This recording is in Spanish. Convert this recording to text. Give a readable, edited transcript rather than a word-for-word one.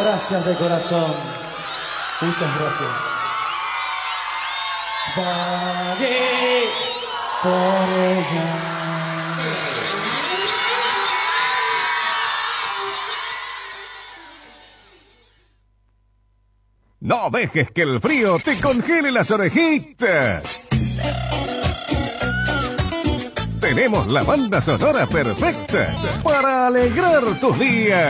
gracias de corazón. Muchas gracias. Pagué por ella. No dejes que el frío te congele las orejitas. Tenemos la banda sonora perfecta para alegrar tus días.